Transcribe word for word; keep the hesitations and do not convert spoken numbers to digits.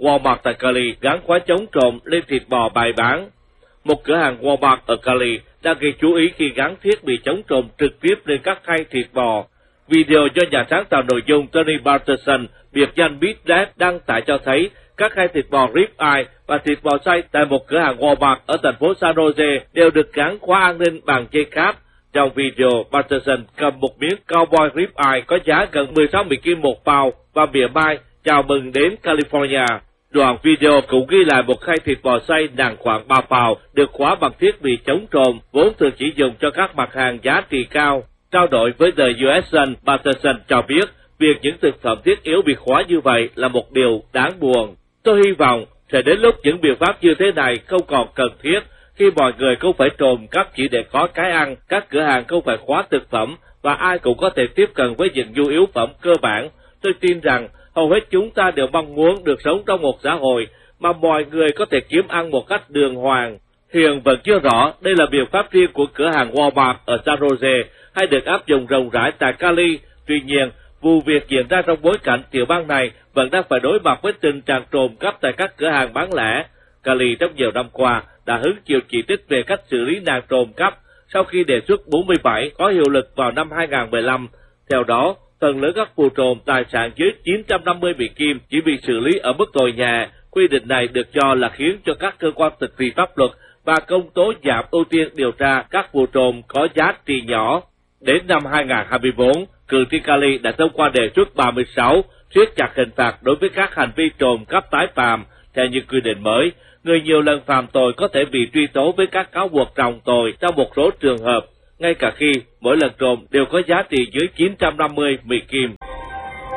Walmart tại Cali gắn khóa chống trộm lên thịt bò bày bán. Một cửa hàng Walmart ở Cali đang gây chú ý khi gắn thiết bị chống trộm trực tiếp lên các khay thịt bò. Video do nhà sáng tạo nội dung Tony Barterson, biệt danh Big Dad, đăng tải cho thấy các khay thịt bò rib eye và thịt bò xay tại một cửa hàng Walmart ở thành phố San Jose đều được gắn khóa an ninh bằng dây cáp. Trong video, Barterson cầm một miếng cowboy rib eye có giá gần mười sáu Mỹ Kim một pound và mỉa mai chào mừng đến California. Đoạn video cũng ghi lại một khay thịt bò xay nặng khoảng ba pound được khóa bằng thiết bị chống trộm, vốn thường chỉ dùng cho các mặt hàng giá trị cao. Trao đổi với The u ét Sun, Barterson cho biết việc những thực phẩm thiết yếu bị khóa như vậy là một điều đáng buồn. Tôi hy vọng sẽ đến lúc những biện pháp như thế này không còn cần thiết, khi mọi người không phải trộm cắp chỉ để có cái ăn, các cửa hàng không phải khóa thực phẩm và ai cũng có thể tiếp cận với những nhu yếu phẩm cơ bản. Tôi tin rằng hầu hết chúng ta đều mong muốn được sống trong một xã hội mà mọi người có thể kiếm ăn một cách đường hoàng. Hiện vẫn chưa rõ đây là biện pháp riêng của cửa hàng Walmart ở San Jose hay được áp dụng rộng rãi tại Cali. Tuy nhiên, vụ việc diễn ra trong bối cảnh tiểu bang này vẫn đang phải đối mặt với tình trạng trộm cắp tại các cửa hàng bán lẻ. Cali trong nhiều năm qua đã hứng chịu chỉ trích về cách xử lý nạn trộm cắp sau khi đề xuất bốn mươi bảy có hiệu lực vào năm hai không một lăm. Theo đó, phần lớn các vụ trộm tài sản dưới chín trăm năm mươi Mỹ Kim chỉ bị xử lý ở mức tội nhẹ. Quy định này được cho là khiến cho các cơ quan thực thi pháp luật và công tố giảm ưu tiên điều tra các vụ trộm có giá trị nhỏ. Đến năm hai không hai tư, cử tri Cali đã thông qua đề xuất ba mươi sáu siết chặt hình phạt đối với các hành vi trộm cắp tái phạm. Theo những quy định mới, người nhiều lần phạm tội có thể bị truy tố với các cáo buộc trọng tội trong một số trường hợp, ngay cả khi mỗi lần trộm đều có giá trị dưới chín trăm năm mươi Mỹ Kim.